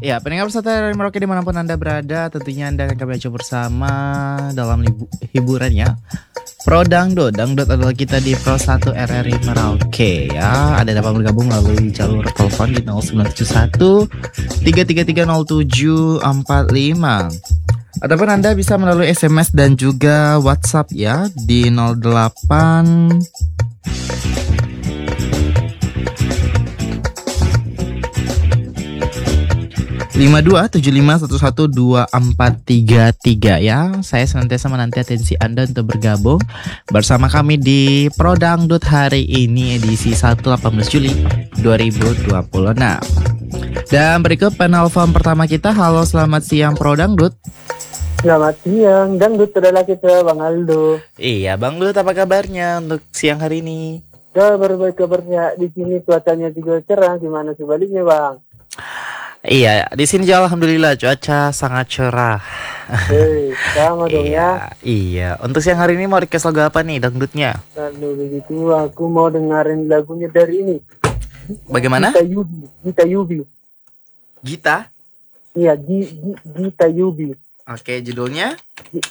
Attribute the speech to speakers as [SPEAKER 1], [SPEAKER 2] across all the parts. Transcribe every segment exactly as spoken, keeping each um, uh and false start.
[SPEAKER 1] Ya, pendengar peserta dari Merauke dimanapun Anda berada, tentunya Anda akan kami ajak bersama dalam libu- hiburannya Pro Dangdut. Dangdut adalah kita di Pro satu R R I Merauke ya. Ada dapat bergabung melalui jalur telepon di nol sembilan tujuh satu tiga tiga tiga nol tujuh empat lima. Ataupun Anda bisa melalui S M S dan juga WhatsApp ya di nol delapan lima dua tujuh lima satu satu dua empat tiga tiga ya. Saya senantiasa menanti atensi Anda untuk bergabung bersama kami di Pro Dangdut hari ini edisi satu delapan belas Juli dua ribu dua puluh enam. Dan berikut penelpon pertama kita. Halo, selamat siang Pro Dangdut.
[SPEAKER 2] Selamat siang, Dangdut adalah kita, Bang Aldo.
[SPEAKER 1] Iya, Bang Dut, apa kabarnya untuk siang hari ini?
[SPEAKER 2] Kabar baik kabarnya, di sini cuacanya juga cerah, gimana sebaliknya, Bang?
[SPEAKER 1] Iya, di sini juga alhamdulillah cuaca sangat cerah.
[SPEAKER 2] Hei, sama dong ya.
[SPEAKER 1] Iya, iya. Untuk siang hari ini mau request lagu apa nih dangdutnya?
[SPEAKER 2] Kalau begitu aku mau dengerin lagunya dari ini.
[SPEAKER 1] Bagaimana?
[SPEAKER 2] Gita Yubi. Gita Yubi.
[SPEAKER 1] Gita?
[SPEAKER 2] Iya, G- G- Gita Yubi.
[SPEAKER 1] Oke, judulnya?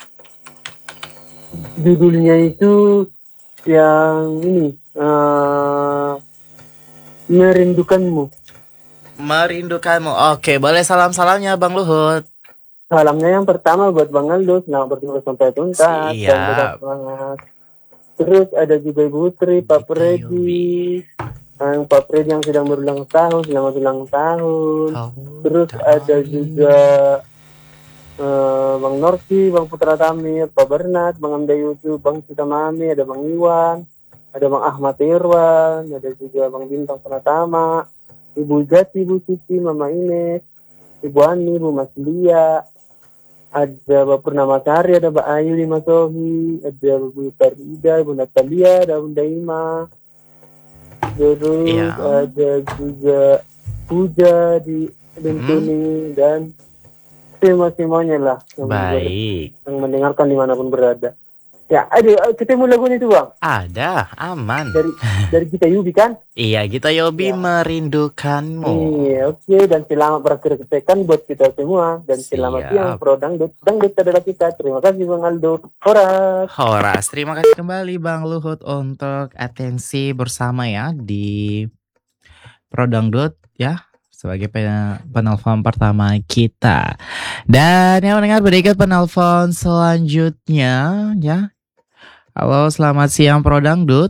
[SPEAKER 2] Judulnya itu yang ini, uh, Merindukanmu.
[SPEAKER 1] Merindukanmu. Oke, boleh salam-salamnya Bang Luhut.
[SPEAKER 2] Salamnya yang pertama buat Bang Aldo, selamat bertugas sampai tuntas.
[SPEAKER 1] Siap.
[SPEAKER 2] Dan tetap semangat. Terus ada juga Ibu Tri, Pak Freddy, yang Pak Freddy yang sedang berulang tahun, selamat ulang tahun.
[SPEAKER 1] Oh,
[SPEAKER 2] Terus ada juga uh, Bang Norsi, Bang Putra Tamir, Pak Bernat, Bang Amda Yusuf, Bang Sita Mami, ada Bang Iwan, ada Bang Ahmad Irwan, ada juga Bang Bintang Pratama, Ibu Jati, Ibu Siti, Mama Ines, Ibu Ani, Ibu Mas Lia, ada Bapak Purnama Sari, ada Mbak Ayu, Lima Sohi, ada Bu Farida, Ibu Natalia, ada Bunda Ima, terus
[SPEAKER 1] Iya.
[SPEAKER 2] ada juga Puja di Bentuni, dan semua-semuanya lah yang,
[SPEAKER 1] baik.
[SPEAKER 2] yang mendengarkan dimanapun berada. Ya, ada ketemu lagunya itu, Bang.
[SPEAKER 1] Ada, aman.
[SPEAKER 2] Dari dari Gita Yubi kan?
[SPEAKER 1] Iya, Gita Yubi,
[SPEAKER 2] Ya.
[SPEAKER 1] Merindukanmu.
[SPEAKER 2] Iya, oke, dan selamat berakhir ketekan buat kita semua, dan
[SPEAKER 1] Siap.
[SPEAKER 2] selamat siang Pro Dangdut. Dangdut adalah kita. Terima kasih Bang Aldo. Horas.
[SPEAKER 1] Horas, terima kasih kembali Bang Luhut untuk atensi bersama ya di Pro Dangdut ya sebagai pen- penelpon pertama kita. Dan yang mendengar berikut penelpon selanjutnya ya. Halo, selamat siang Pro Dangdut.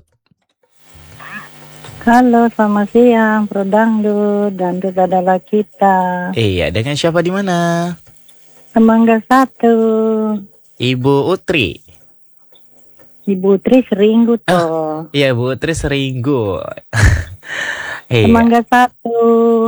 [SPEAKER 3] Halo, selamat siang, Pro Dangdut. Dangdut adalah kita.
[SPEAKER 1] Iya, dengan siapa di mana?
[SPEAKER 3] Semangga satu.
[SPEAKER 1] Ibu Utri.
[SPEAKER 3] Ibu Tri Seringgu toh.
[SPEAKER 1] Iya, Bu Utri Seringgu. Iya.
[SPEAKER 3] Semangga satu.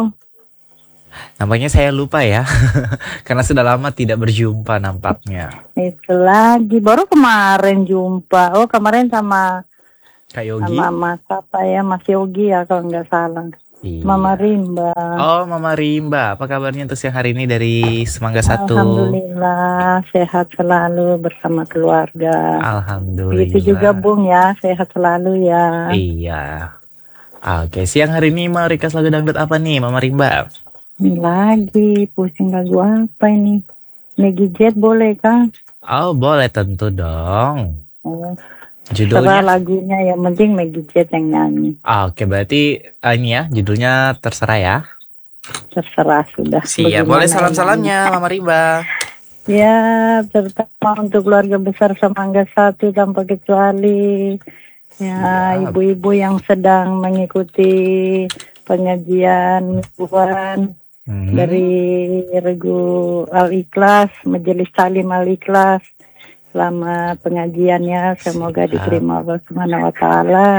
[SPEAKER 1] Nampaknya saya lupa ya. Karena sudah lama tidak berjumpa nampaknya.
[SPEAKER 3] Itu lagi, baru kemarin jumpa. Oh, kemarin sama
[SPEAKER 1] Kak Yogi.
[SPEAKER 3] sama Mas apa ya, Mas Yogi ya kalau nggak salah.
[SPEAKER 1] Iya.
[SPEAKER 3] Mama Rimba.
[SPEAKER 1] Oh, Mama Rimba. Apa kabarnya untuk siang hari ini dari Semangga Satu?
[SPEAKER 3] Alhamdulillah, sehat selalu bersama keluarga.
[SPEAKER 1] Alhamdulillah.
[SPEAKER 3] Begitu juga Bung ya, sehat selalu ya.
[SPEAKER 1] Iya. Oke, siang hari ini mau request lagu dangdut apa nih, Mama Rimba?
[SPEAKER 3] Ini lagi pusing lagu apa ini? Maggie Jet boleh kan?
[SPEAKER 1] Oh, boleh tentu dong.
[SPEAKER 3] Oh,
[SPEAKER 1] Judulnya?
[SPEAKER 3] terserah lagunya, yang penting Maggie Jet yang nyanyi.
[SPEAKER 1] Ah, oke, berarti uh, ini ya, judulnya terserah ya.
[SPEAKER 3] Terserah sudah.
[SPEAKER 1] Siap,
[SPEAKER 3] Bagaimana
[SPEAKER 1] boleh
[SPEAKER 3] yang
[SPEAKER 1] salam-salamnya, Mama Rimba.
[SPEAKER 3] nyanyi? Ya, terutama untuk keluarga besar Semangga Satu tanpa kecuali. Ya,
[SPEAKER 1] Siap.
[SPEAKER 3] ibu-ibu yang sedang mengikuti pengajian mingguan
[SPEAKER 1] Hmm.
[SPEAKER 3] dari Regu Al-Ikhlas, Majelis Talim Al-Ikhlas. Selamat pengajiannya, semoga
[SPEAKER 1] Siap.
[SPEAKER 3] diterima Allah Subhanahu wa taala.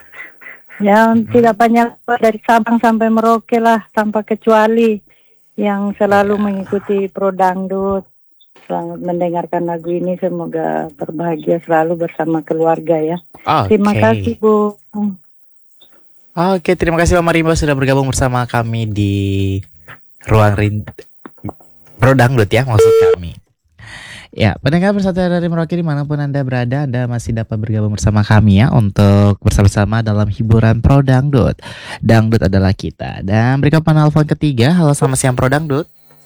[SPEAKER 3] Ya, tidak banyak dari Sabang sampai Merauke lah tanpa kecuali yang selalu
[SPEAKER 1] Ya.
[SPEAKER 3] mengikuti Pro Dangdut. Selamat mendengarkan lagu ini, semoga berbahagia selalu bersama keluarga ya.
[SPEAKER 1] Oke.
[SPEAKER 3] Terima kasih, Bu.
[SPEAKER 1] Oke, terima kasih Mama Rimba sudah bergabung bersama kami di Ruang Rin Pro Dangdut ya, maksud kami. Ya, pendengar bersatu dari Merauke dimanapun Anda berada, Anda masih dapat bergabung bersama kami ya untuk bersama-sama dalam hiburan Pro Dangdut. Dangdut adalah kita. Dan berikut penelpon ketiga. Halo, selamat siang Pro Dangdut.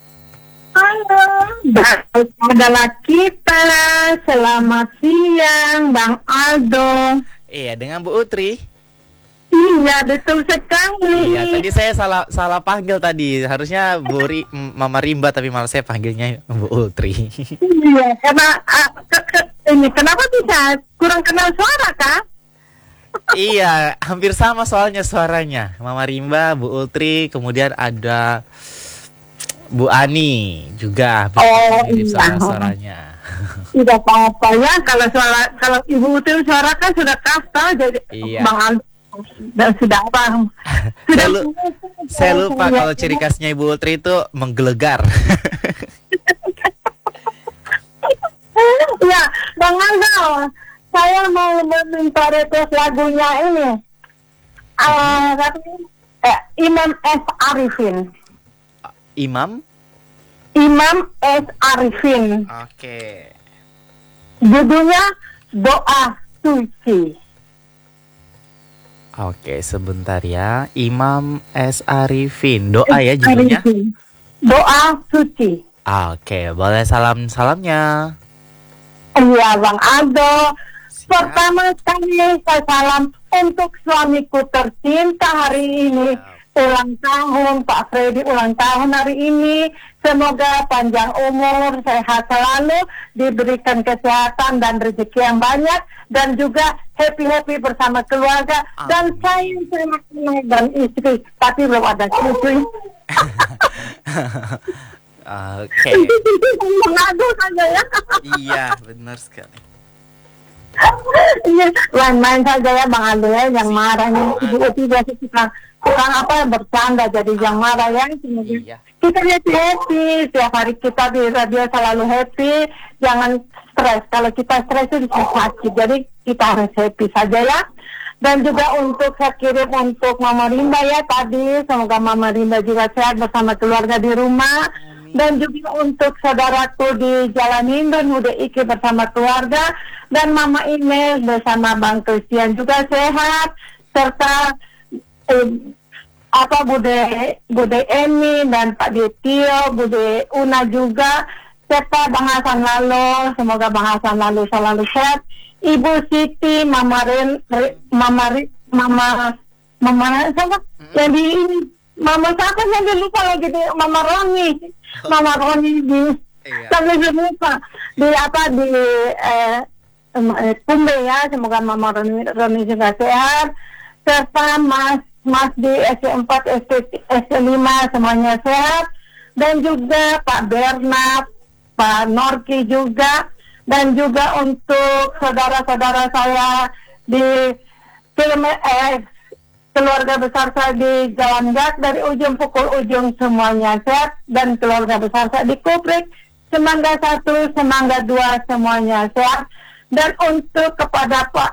[SPEAKER 3] Baik adalah kita. Selamat siang, Bang Aldo.
[SPEAKER 1] Iya, dengan Bu Utri.
[SPEAKER 3] Iya, betul sekali.
[SPEAKER 1] Iya, tadi saya salah salah panggil tadi. Harusnya Bu Ri, Mama Rimba, tapi malah saya panggilnya Bu Utri.
[SPEAKER 3] Iya, karena uh, ke, ke, ini kenapa bisa kurang kenal suara, Kak?
[SPEAKER 1] Iya, hampir sama soalnya suaranya. Mama Rimba, Bu Utri, kemudian ada Bu Ani juga.
[SPEAKER 3] Oh,
[SPEAKER 1] mirip
[SPEAKER 3] iya.
[SPEAKER 1] suaranya.
[SPEAKER 3] Tidak apa-apa ya, kalau suara kalau Ibu Util suara kan sudah kasta, jadi
[SPEAKER 1] Iya.
[SPEAKER 3] Bang Aldo dan sudah apa?
[SPEAKER 1] Saya, lu- saya lupa kalau ciri khasnya Ibu Utri itu menggelegar.
[SPEAKER 3] Ya, Bang Aldo, saya mau meminta request lagunya ini. Ah, tapi, eh, Imam S. Arifin.
[SPEAKER 1] Imam.
[SPEAKER 3] Imam S. Arifin.
[SPEAKER 1] Oke.
[SPEAKER 3] Judulnya Doa Suci.
[SPEAKER 1] Oke, sebentar ya. Imam S. Arifin. Doa ya judulnya.
[SPEAKER 3] Arifin. Doa Suci.
[SPEAKER 1] Oke, boleh salam-salamnya.
[SPEAKER 3] Iya, Bang Aldo.
[SPEAKER 1] Siap.
[SPEAKER 3] Pertama kali saya salam untuk suamiku tercinta hari ini. Ulang tahun, Pak Freddy ulang tahun hari ini. Semoga panjang umur, sehat selalu, diberikan kesehatan dan rezeki yang banyak, dan juga happy-happy bersama keluarga.
[SPEAKER 1] Amin.
[SPEAKER 3] Dan saya terima kasih dan istri, tapi belum ada cucu.
[SPEAKER 1] Oke.
[SPEAKER 3] Mengadu saja ya.
[SPEAKER 1] Iya, benar sekali.
[SPEAKER 3] Iya, main-main saja ya Bang Aldo ya, yang marahnya Ibu Uti biasa suka suka apa bercanda jadi yang marah ya. Semoga
[SPEAKER 1] Iya.
[SPEAKER 3] kita happy happy setiap hari, kita di radio selalu happy, jangan stres. Kalau kita stres itu bisa sakit, jadi kita harus happy saja ya. Dan juga untuk saya kirim untuk Mama Rimba ya tadi, semoga Mama Rimba juga sehat bersama keluarga di rumah. Dan juga untuk saudaraku di Jalan Hindun, Bude Iki bersama keluarga, dan Mama Ines bersama Bang Christian juga sehat, serta eh, apa Bude Bude Eni dan Pak Ditio, Bude Una juga, serta Bang Hasan Lalo, semoga Bang Hasan Lalo selalu sehat. Ibu Siti, Mama Ren, Re, Mama Re, Mama Mama siapa? Yang di Mama siapa yang lupa lagi di Mama Roni. Mama Roni di
[SPEAKER 1] Iya.
[SPEAKER 3] sampai lupa di apa di eh, eh, Kumbe ya, semoga Mama Roni, Roni juga sehat, serta Mas Mas di S D empat, S D lima semuanya sehat, dan juga Pak Bernard, Pak Norki juga, dan juga untuk saudara-saudara saya di km- eh, keluarga besar saya di Jalan Gas dari ujung pukul ujung semuanya sehat, dan keluarga besar saya di Kuprik, Semangga satu, Semangga dua semuanya sehat. Dan untuk kepada Pak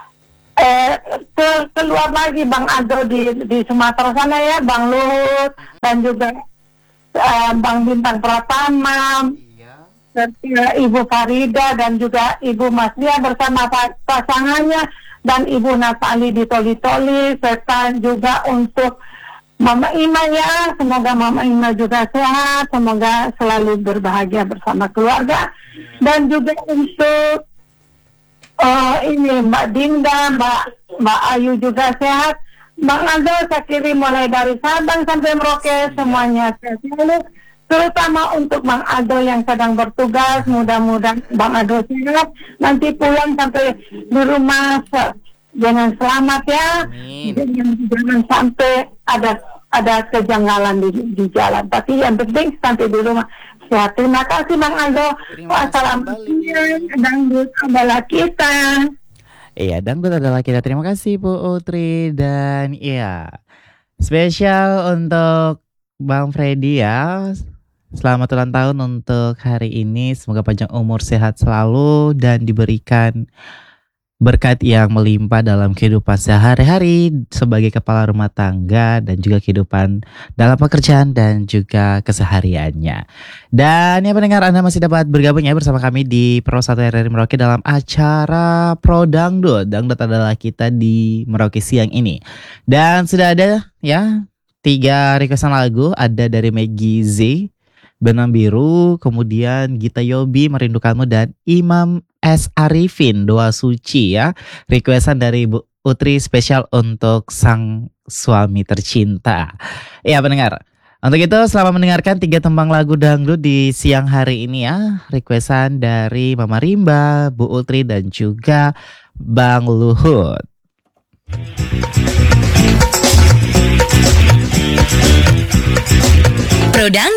[SPEAKER 3] eh, ke, keluar lagi Bang Aldo di, di Sumatera sana ya, Bang Luhut, dan juga eh, Bang Bintang Pratama,
[SPEAKER 1] Iya.
[SPEAKER 3] serta Ibu Farida, dan juga Ibu Mas Lia bersama pa- pasangannya, dan Ibu Natali di Toli-Toli, serta juga untuk Mama Ima ya, semoga Mama Ima juga sehat, semoga selalu berbahagia bersama keluarga, dan juga untuk uh, ini Mbak Dinda, Mbak Mbak Ayu juga sehat. Bang Aldo saya kirim mulai dari Sabang sampai Merauke semuanya sehat selalu, terutama untuk Bang Aldo yang sedang bertugas, mudah-mudahan Bang Aldo sehat, nanti pulang sampai di rumah se- dengan selamat ya.
[SPEAKER 1] Amin.
[SPEAKER 3] Jangan, jangan sampai ada ada kejanggalan di, di jalan, tapi yang penting sampai di rumah sehat. Terima kasih Bang Aldo.
[SPEAKER 1] Terima kasih
[SPEAKER 3] Wassalamualaikum, dangdut adalah kita.
[SPEAKER 1] Iya, dangdut adalah kita. Terima kasih Bu Utri. Dan iya, spesial untuk Bang Freddy ya. Selamat ulang tahun untuk hari ini. Semoga panjang umur, sehat selalu, dan diberikan berkat yang melimpah dalam kehidupan sehari-hari sebagai kepala rumah tangga, dan juga kehidupan dalam pekerjaan dan juga kesehariannya. Dan ya pendengar, Anda masih dapat bergabung ya bersama kami di Pro satu R R I Merauke dalam acara Pro Dangdut. Dangdut adalah kita di Merauke siang ini. Dan sudah ada ya tiga requestan lagu, ada dari Maggie Z, Benang Biru, kemudian Gita Yobi, Merindukanmu, dan Imam S. Arifin, Doa Suci ya. Requestan dari Bu Utri spesial untuk sang suami tercinta. Ya pendengar, untuk itu selamat mendengarkan tiga tembang lagu dangdut di siang hari ini ya. Requestan dari Mama Rimba, Bu Utri, dan juga Bang Luhut.
[SPEAKER 4] Pro Dangdut